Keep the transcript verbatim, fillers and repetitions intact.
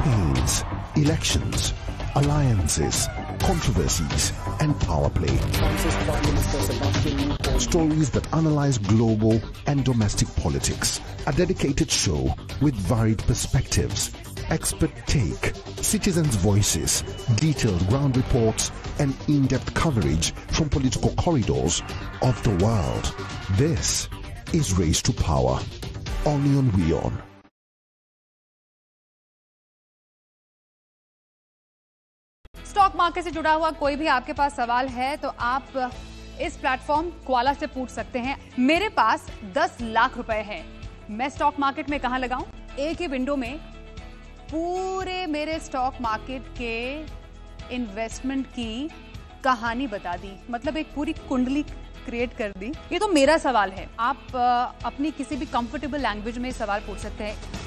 campaigns, elections, alliances, controversies, and power play. Stories that analyze global and domestic politics. A dedicated show with varied perspectives, expert take, citizens' voices, detailed ground reports, and in-depth coverage from political corridors of the world. This is Race to Power. Only on WION. Stock market से जुड़ा हुआ कोई भी आपके पास सवाल है तो आप इस प्लेटफॉर्म क्वाला से पूछ सकते हैं। मेरे पास दस लाख रुपए हैं, मैं स्टॉक मार्केट में कहां लगाऊं? एक ही विंडो में पूरे मेरे स्टॉक मार्केट के इन्वेस्टमेंट की कहानी बता दी, मतलब एक पूरी कुंडली क्रिएट कर दी। ये तो मेरा सवाल है, आप अपनी किसी भी कंफर्टेबल लैंग्वेज में सवाल पूछ सकते हैं।